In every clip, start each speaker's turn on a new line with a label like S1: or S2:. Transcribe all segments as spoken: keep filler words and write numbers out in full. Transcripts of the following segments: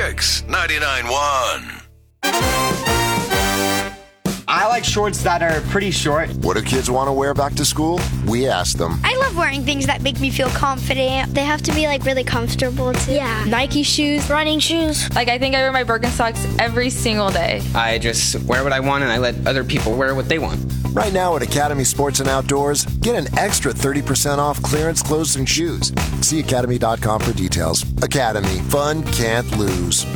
S1: Kicks ninety-nine point one.
S2: I like shorts that are pretty short.
S3: What do kids want to wear back to school? We asked them.
S4: I love wearing things that make me feel confident. They have to be like really comfortable too.
S5: Yeah.
S4: Nike shoes, running shoes.
S6: Like I think I wear my Birkenstocks every single day.
S7: I just wear what I want and I let other people wear what they want.
S3: Right now at Academy Sports and Outdoors, get an extra thirty percent off clearance clothes and shoes. See academy dot com for details. Academy, fun can't lose.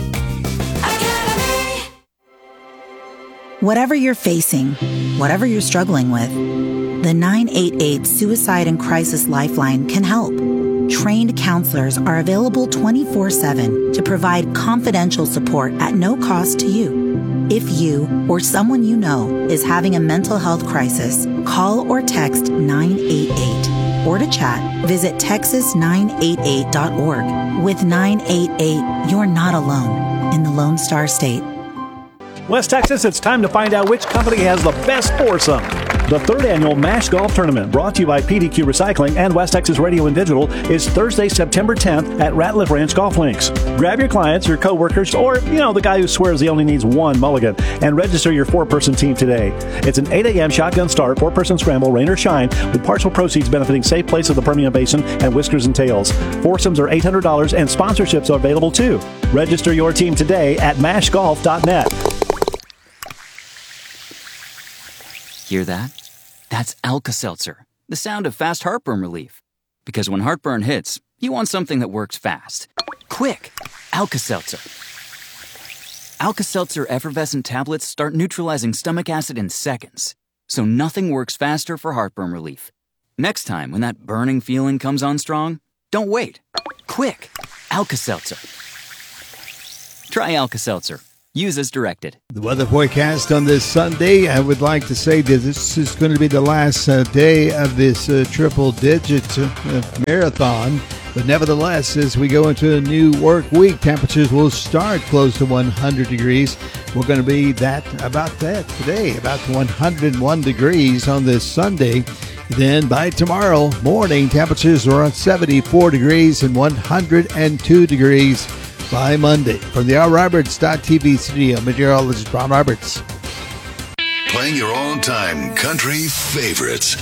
S8: Whatever you're facing, whatever you're struggling with, the nine eight eight Suicide and Crisis Lifeline can help. Trained counselors are available twenty-four seven to provide confidential support at no cost to you. If you or someone you know is having a mental health crisis, call or text nine eight eight. Or to chat, visit texas nine eight eight dot org. With nine eight eight, you're not alone in the Lone Star State.
S9: West Texas, it's time to find out which company has the best foursome. The third annual MASH Golf Tournament, brought to you by P D Q Recycling and West Texas Radio and Digital, is Thursday, September tenth at Ratliff Ranch Golf Links. Grab your clients, your coworkers, or, you know, the guy who swears he only needs one mulligan, and register your four-person team today. It's an eight a.m. shotgun start, four-person scramble, rain or shine, with partial proceeds benefiting Safe Place of the Permian Basin and Whiskers and Tails. Foursomes are eight hundred dollars, and sponsorships are available, too. Register your team today at mash golf dot net.
S10: Hear that? That's Alka-Seltzer, the sound of fast heartburn relief. Because when heartburn hits, you want something that works fast. Quick! Alka-Seltzer. Alka-Seltzer effervescent tablets start neutralizing stomach acid in seconds. So nothing works faster for heartburn relief. Next time when that burning feeling comes on strong, don't wait. Quick! Alka-Seltzer. Try Alka-Seltzer. Use as directed.
S11: The weather forecast on this Sunday, I would like to say that this is going to be the last uh, day of this uh, triple-digit uh, marathon. But nevertheless, as we go into a new work week, temperatures will start close to one hundred degrees. We're going to be that about that today, about one hundred one degrees on this Sunday. Then by tomorrow morning, temperatures are on seventy-four degrees and one hundred two degrees by Monday. From the Al Roberts dot T V studio, meteorologist Ron Roberts.
S1: Playing your all-time country favorites.